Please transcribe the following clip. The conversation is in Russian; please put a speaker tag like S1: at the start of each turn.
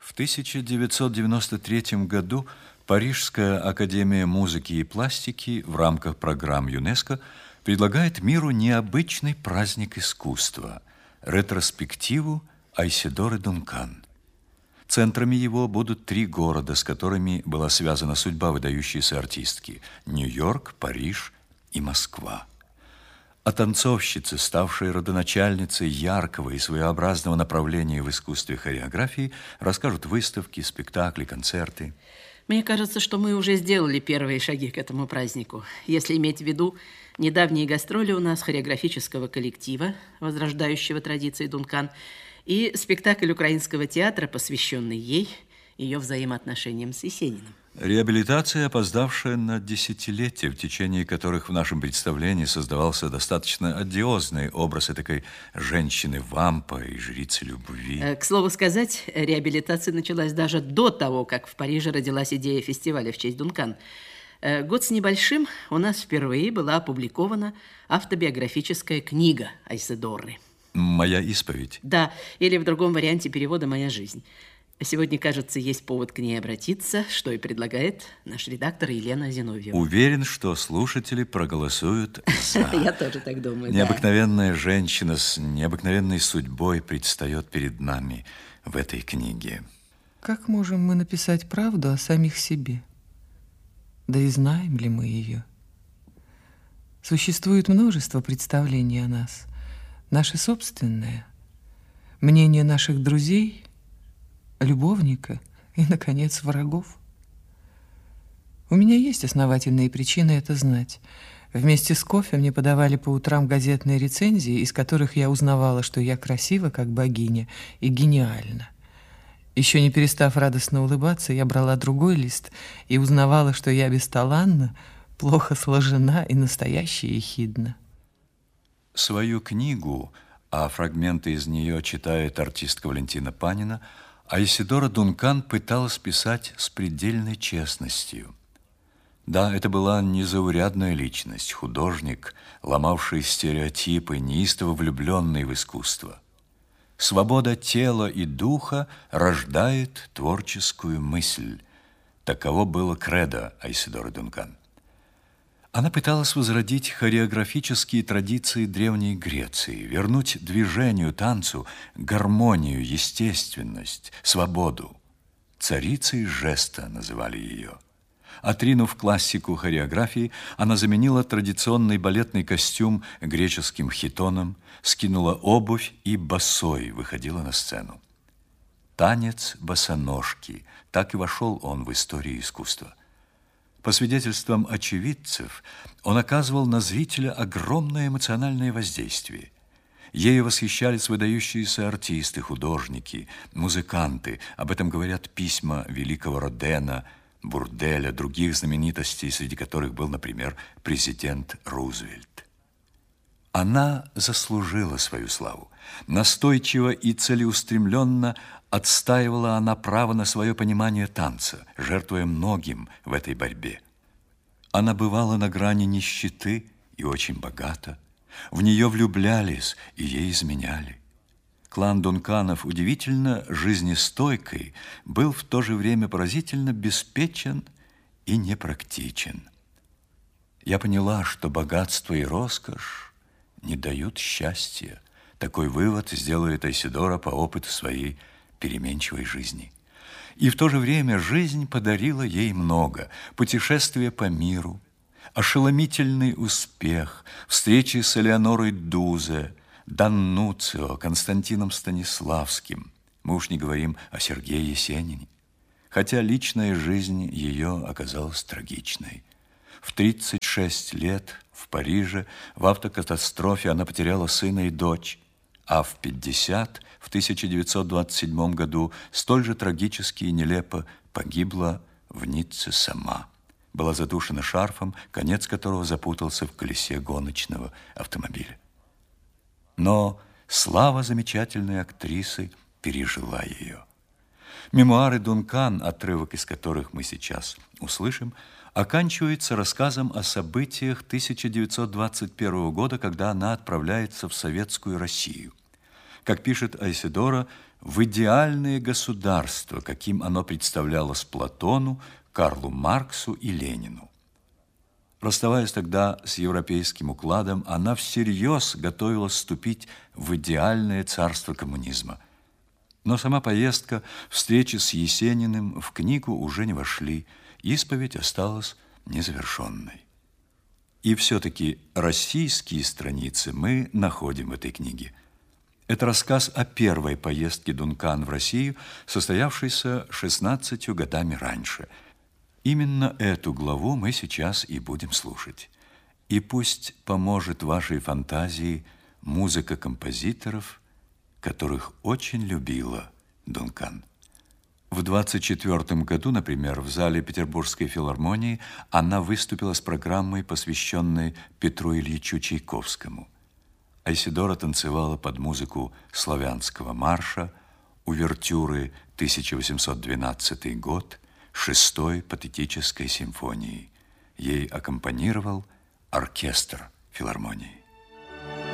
S1: В 1993 году Парижская академия музыки и пластики в рамках программ ЮНЕСКО предлагает миру необычный праздник искусства – ретроспективу Айседоры Дункан. Центрами его будут 3 города, с которыми была связана судьба выдающейся артистки – Нью-Йорк, Париж и Москва. О танцовщице, ставшей родоначальницей яркого и своеобразного направления в искусстве хореографии, расскажут выставки, спектакли, концерты.
S2: Мне кажется, что мы уже сделали первые шаги к этому празднику. Если иметь в виду недавние гастроли у нас хореографического коллектива, возрождающего традиции Дункан, и спектакль Украинского театра, посвященный ей, ее взаимоотношениям с Есениным.
S1: Реабилитация, опоздавшая на десятилетия, в течение которых в нашем представлении создавался достаточно одиозный образ этакой женщины-вампа и жрицы любви.
S2: К слову сказать, реабилитация началась даже до того, как в Париже родилась идея фестиваля в честь Дункан. Год с небольшим у нас впервые была опубликована автобиографическая книга Айседоры.
S1: «Моя исповедь».
S2: Да, или в другом варианте перевода «Моя жизнь». Сегодня, кажется, есть повод к ней обратиться, что и предлагает наш редактор Елена Зиновьева.
S1: Уверен, что слушатели проголосуют за.
S2: Я тоже так думаю.
S1: Необыкновенная женщина с необыкновенной судьбой предстает перед нами в этой книге.
S3: Как можем мы написать правду о самих себе? Да и знаем ли мы ее? Существует множество представлений о нас. Наше собственное, мнение наших друзей, любовника и, наконец, врагов. У меня есть основательные причины это знать. Вместе с кофе мне подавали по утрам газетные рецензии, из которых я узнавала, что я красива, как богиня, и гениальна. Еще не перестав радостно улыбаться, я брала другой лист и узнавала, что я бесталанна, плохо сложена и настоящая ехидна.
S1: Свою книгу, а фрагменты из нее читает артистка Валентина Панина, Айседора Дункан пыталась писать с предельной честностью. Да, это была незаурядная личность, художник, ломавший стереотипы, неистово влюбленный в искусство. Свобода тела и духа рождает творческую мысль. Таково было кредо Айседоры Дункан. Она пыталась возродить хореографические традиции Древней Греции, вернуть движению, танцу гармонию, естественность, свободу. Царицей жеста называли ее. Отринув классику хореографии, она заменила традиционный балетный костюм греческим хитоном, скинула обувь и босой выходила на сцену. Танец босоножки, так и вошел он в историю искусства. По свидетельствам очевидцев, он оказывал на зрителя огромное эмоциональное воздействие. Ею восхищались выдающиеся артисты, художники, музыканты. Об этом говорят письма великого Родена, Бурделя, других знаменитостей, среди которых был, например, президент Рузвельт. Она заслужила свою славу. Настойчиво и целеустремленно отстаивала она право на свое понимание танца, жертвуя многим в этой борьбе. Она бывала на грани нищеты и очень богата. В нее влюблялись и ей изменяли. Клан Дунканов, удивительно жизнестойкий, был в то же время поразительно беспечен и непрактичен. Я поняла, что богатство и роскошь не дают счастья. Такой вывод сделает Айседора по опыту своей переменчивой жизни. И в то же время жизнь подарила ей много. Путешествия по миру, ошеломительный успех, встречи с Элеонорой Дузе, Даннуцио, Константином Станиславским. Мы уж не говорим о Сергее Есенине. Хотя личная жизнь ее оказалась трагичной. В 36 лет в Париже в автокатастрофе она потеряла сына и дочь, а в 50, в 1927 году, столь же трагически и нелепо погибла в Ницце сама. Была задушена шарфом, конец которого запутался в колесе гоночного автомобиля. Но слава замечательной актрисы пережила ее. Мемуары Дункан, отрывок из которых мы сейчас услышим, оканчивается рассказом о событиях 1921 года, когда она отправляется в Советскую Россию. как пишет Айседора, в идеальное государство, каким оно представлялось Платону, Карлу Марксу и Ленину. Расставаясь тогда с европейским укладом, она всерьез готовилась вступить в идеальное царство коммунизма. Но сама поездка, встречи с Есениным в книгу уже не вошли, исповедь осталась незавершенной. И все-таки российские страницы мы находим в этой книге. Это рассказ о первой поездке Дункан в Россию, состоявшейся 16 годами раньше. Именно эту главу мы сейчас и будем слушать. И пусть поможет вашей фантазии музыка композиторов, которых очень любила Дункан. В 1924 году, например, в зале Петербургской филармонии она выступила с программой, посвященной Петру Ильичу Чайковскому. Айседора танцевала под музыку славянского марша, увертюры 1812 год, 6-й патетической симфонии. Ей аккомпанировал оркестр филармонии.